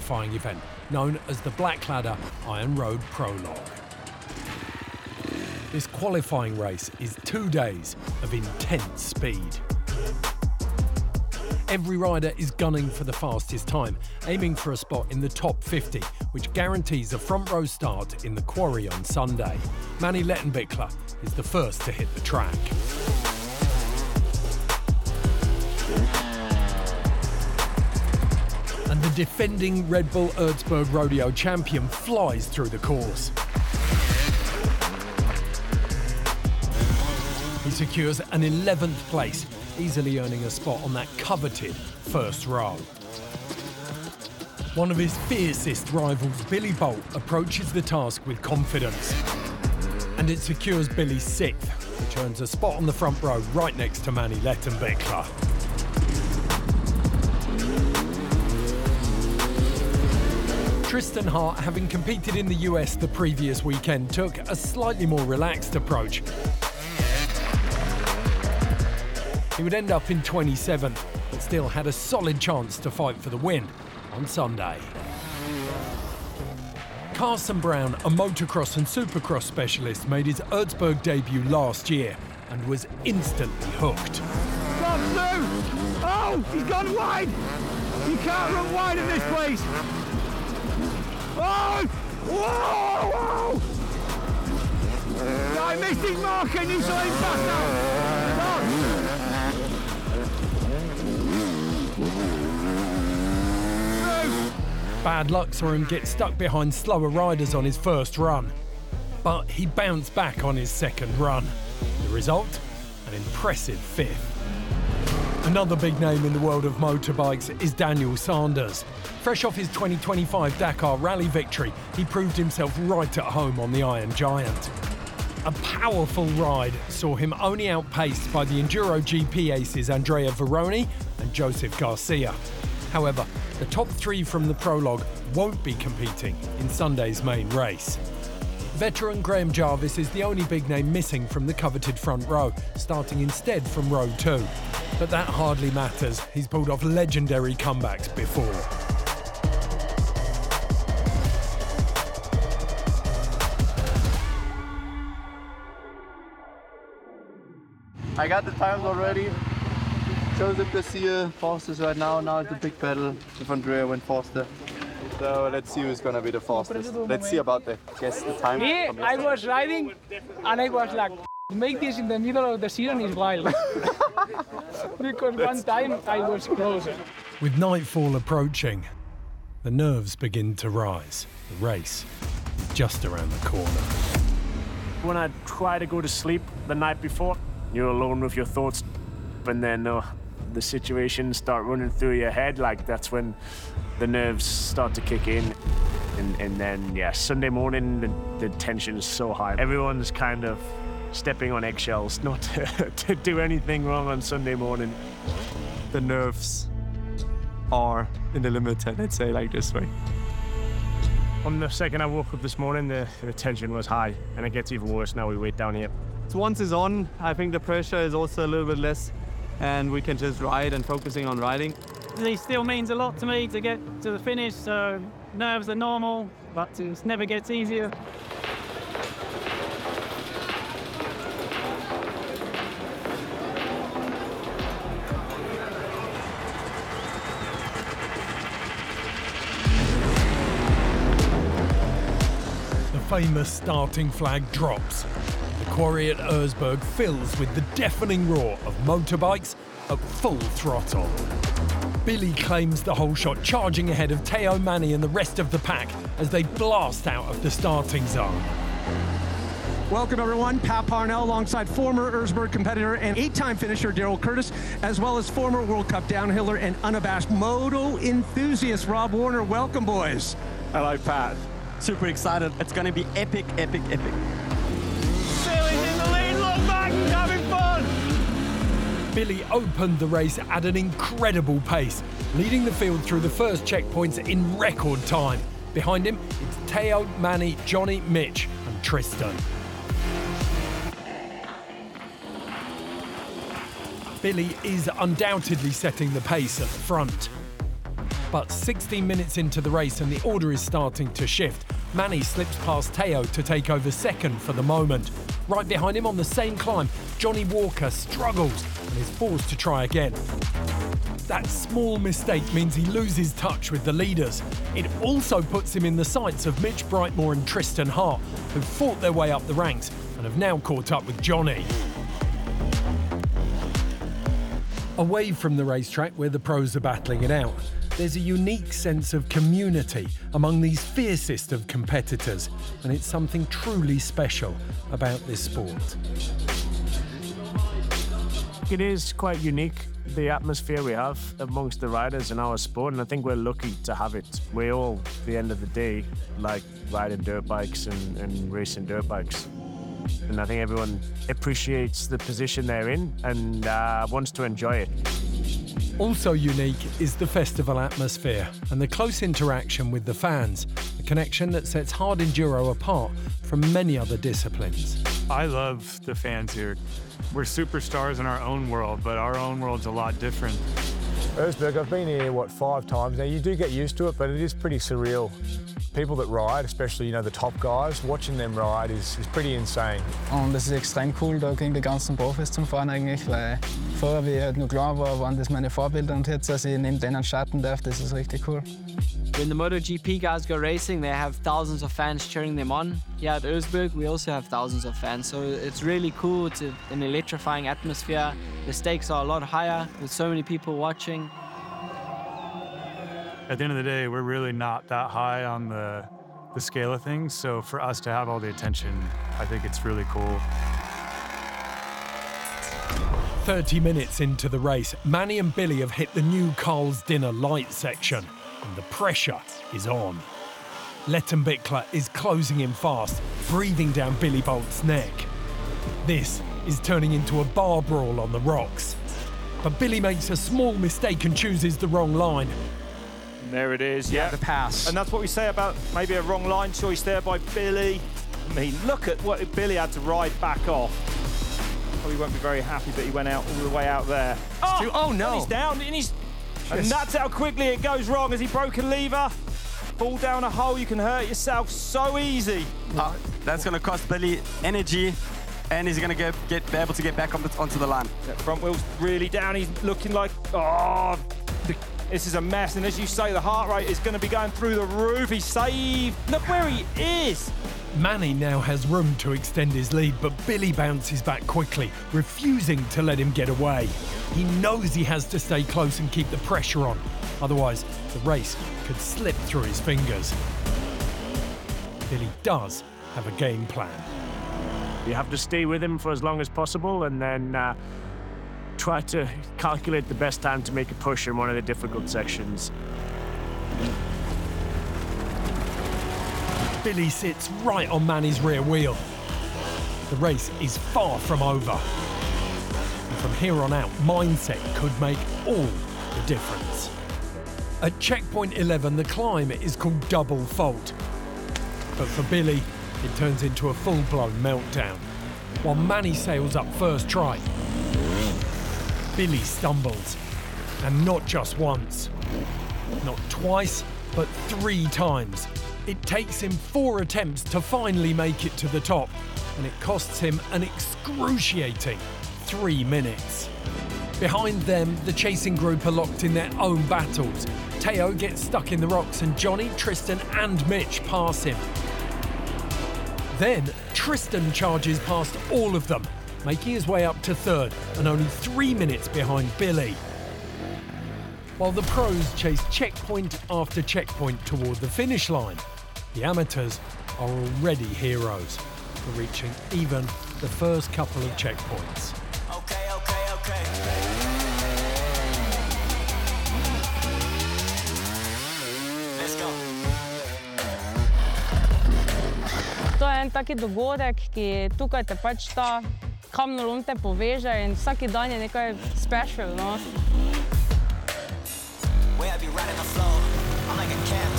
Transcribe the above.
qualifying event known as the Blackladder Iron Road Prologue. This qualifying race is 2 days of intense speed. Every rider is gunning for the fastest time, aiming for a spot in the top 50, which guarantees a front row start in the quarry on Sunday. Mani Lettenbichler is the first to hit the track. And the defending Red Bull Erzberg Rodeo champion flies through the course. He secures an 11th place, easily earning a spot on that coveted first row. One of his fiercest rivals, Billy Bolt, approaches the task with confidence. And it secures Billy's 6th, which earns a spot on the front row right next to Mani Lettenbichler. Tristan Hart, having competed in the US the previous weekend, took a slightly more relaxed approach. He would end up in 27th, but still had a solid chance to fight for the win on Sunday. Carson Brown, a motocross and supercross specialist, made his Erzberg debut last year and was instantly hooked. Oh, he's gone wide! You can't run wide in this place! Oh! Whoa! Whoa! I missed his mark and you saw him back now! Bad luck saw him get stuck behind slower riders on his first run. But he bounced back on his second run. The result? An impressive 5th. Another big name in the world of motorbikes is Daniel Sanders. Fresh off his 2025 Dakar Rally victory, he proved himself right at home on the Iron Giant. A powerful ride saw him only outpaced by the Enduro GP aces Andrea Veroni and Joseph Garcia. However, the top 3 from the prologue won't be competing in Sunday's main race. Veteran Graham Jarvis is the only big name missing from the coveted front row, starting instead from row 2. But that hardly matters. He's pulled off legendary comebacks before. I got the times already. Joseph Garcia, fastest right now. Now it's a big battle. If Andrea went faster. So let's see who's gonna be the fastest. Let's see about the time. Me, I was riding and I was like, make this in the middle of the season is wild. Because one time I was closer. With nightfall approaching, the nerves begin to rise. The race is just around the corner. When I try to go to sleep the night before, you're alone with your thoughts, and then the situations start running through your head. Like that's when the nerves start to kick in, and then yeah, Sunday morning the tension is so high. Everyone's kind of stepping on eggshells not to do anything wrong on Sunday morning. The nerves are in the limit, let's say like this way. On the second I woke up this morning, the tension was high, and it gets even worse now we wait down here. So once it's on, I think the pressure is also a little bit less, and we can just ride and focusing on riding. It still means a lot to me to get to the finish, so nerves are normal, but it never gets easier. The famous starting flag drops. The quarry at Erzberg fills with the deafening roar of motorbikes at full throttle. Billy claims the whole shot, charging ahead of Teo Mani and the rest of the pack as they blast out of the starting zone. Welcome everyone, Pat Parnell alongside former Erzberg competitor and 8-time finisher Daryl Curtis, as well as former World Cup downhiller and unabashed moto enthusiast Rob Warner. Welcome, boys. Hello, Pat. Super excited. It's going to be epic, epic, epic. Sailing's in the lead, look back, having fun! Billy opened the race at an incredible pace, leading the field through the first checkpoints in record time. Behind him, it's Teo, Mani, Johnny, Mitch and Tristan. Billy is undoubtedly setting the pace at the front. But 16 minutes into the race and the order is starting to shift. Manny slips past Teo to take over second for the moment. Right behind him on the same climb, Johnny Walker struggles and is forced to try again. That small mistake means he loses touch with the leaders. It also puts him in the sights of Mitch Brightmore and Tristan Hart, who fought their way up the ranks and have now caught up with Johnny. Away from the racetrack where the pros are battling it out, there's a unique sense of community among these fiercest of competitors, and it's something truly special about this sport. It is quite unique, the atmosphere we have amongst the riders in our sport, and I think we're lucky to have it. We all, at the end of the day, like riding dirt bikes and racing dirt bikes. And I think everyone appreciates the position they're in and wants to enjoy it. Also unique is the festival atmosphere and the close interaction with the fans, a connection that sets hard enduro apart from many other disciplines. I love the fans here. We're superstars in our own world, but our own world's a lot different. Erzberg, I've been here, 5 times now. You do get used to it, but it is pretty surreal. People that ride, especially, the top guys, watching them ride is pretty insane. Und das ist extrem cool, da gegen die ganzen Profis zum Fahren eigentlich, weil vorher, wie ich halt nur klar war, waren das meine Vorbilder und jetzt, dass ich neben denen starten darf, das ist richtig cool. When the MotoGP guys go racing, they have thousands of fans cheering them on. Here at Erzberg, we also have thousands of fans, so it's really cool. It's an electrifying atmosphere. The stakes are a lot higher with so many people watching. At the end of the day, we're really not that high on the scale of things, so for us to have all the attention, I think it's really cool. 30 minutes into the race, Manny and Billy have hit the new Carl's Dinner light section, and the pressure is on. Lettenbichler is closing in fast, breathing down Billy Bolt's neck. This is turning into a bar brawl on the rocks. But Billy makes a small mistake and chooses the wrong line. There it is, yeah. The pass. And that's what we say about maybe a wrong line choice there by Billy. I mean, look at what Billy had to ride back off. Probably won't be very happy that he went out all the way out there. Oh no! And he's down, and that's how quickly it goes wrong as he broke a lever. Fall down a hole, you can hurt yourself so easy. That's going to cost Billy energy, and he's going to be able to get back onto the line. That front wheel's really down. He's looking like, this is a mess. And as you say, the heart rate is going to be going through the roof. He's saved. Look where he is. Manny now has room to extend his lead, but Billy bounces back quickly, refusing to let him get away. He knows he has to stay close and keep the pressure on. Otherwise, the race could slip through his fingers. Billy does have a game plan. You have to stay with him for as long as possible and then try to calculate the best time to make a push in one of the difficult sections. Billy sits right on Manny's rear wheel. The race is far from over. And from here on out, mindset could make all the difference. At checkpoint 11, the climb is called Double Fault. But for Billy, it turns into a full-blown meltdown. While Manny sails up first try, Billy stumbles. And not just once. Not twice, but 3 times. It takes him 4 attempts to finally make it to the top, and it costs him an excruciating 3 minutes. Behind them, the chasing group are locked in their own battles. Teo gets stuck in the rocks, and Johnny, Tristan and Mitch pass him. Then Tristan charges past all of them, making his way up to third and only 3 minutes behind Billy. While the pros chase checkpoint after checkpoint toward the finish line, the amateurs are already heroes for reaching even the first couple of checkpoints. Okay. Let's go. To je en taki dogodek, ki tukaj te pač ta kamnolom te poveže in vsaki dan je nekaj special, no. Where I be riding the floor, I'm like a cat.